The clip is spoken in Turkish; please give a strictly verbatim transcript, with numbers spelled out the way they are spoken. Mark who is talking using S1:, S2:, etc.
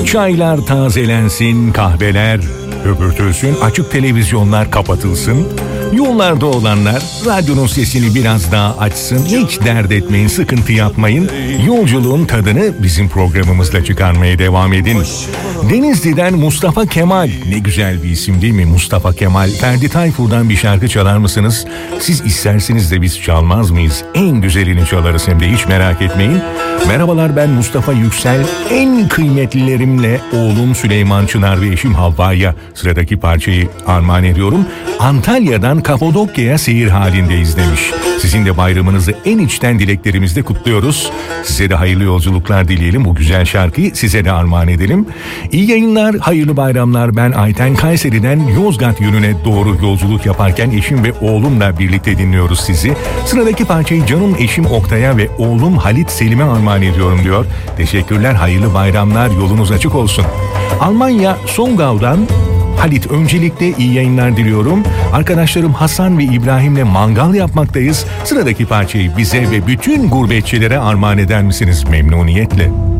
S1: Çaylar tazelensin, kahveler öpürtülsün, açık televizyonlar kapatılsın. Yollarda olanlar radyonun sesini biraz daha açsın. Hiç dert etmeyin, sıkıntı yapmayın. Yolculuğun tadını bizim programımızla çıkarmaya devam edin. Denizli'den Mustafa Kemal. Ne güzel bir isim değil mi Mustafa Kemal? Ferdi Tayfur'dan bir şarkı çalar mısınız? Siz isterseniz de biz çalmaz mıyız? En güzelini çalarız hem de, hiç merak etmeyin. Merhabalar, ben Mustafa Yüksel. En kıymetlilerimle oğlum Süleyman Çınar ve eşim Havva'ya sıradaki parçayı armağan ediyorum. Antalya'dan Kapadokya'ya seyir halindeyiz demiş. Sizin de bayramınızı en içten dileklerimizle kutluyoruz. Size de hayırlı yolculuklar dileyelim. Bu güzel şarkıyı size de armağan edelim. İyi yayınlar, hayırlı bayramlar. Ben Ayten, Kayseri'den Yozgat yönüne doğru yolculuk yaparken eşim ve oğlumla birlikte dinliyoruz sizi. Sıradaki parçayı canım eşim Oktay'a ve oğlum Halit Selim'e armağan ediyorum diyor. Teşekkürler, hayırlı bayramlar, yolunuz açık olsun. Almanya Songau'dan Halit, öncelikle iyi yayınlar diliyorum. Arkadaşlarım Hasan ve İbrahim'le mangal yapmaktayız. Sıradaki parçayı bize ve bütün gurbetçilere armağan eder misiniz? Memnuniyetle.